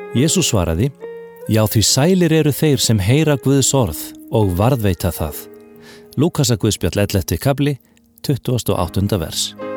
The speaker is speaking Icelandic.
Jesús svaraði: Já, því sælir eru þeir sem heyra Guðs orð og varðveita það. Lúkasarguðspjall 11. kafli, 28. vers.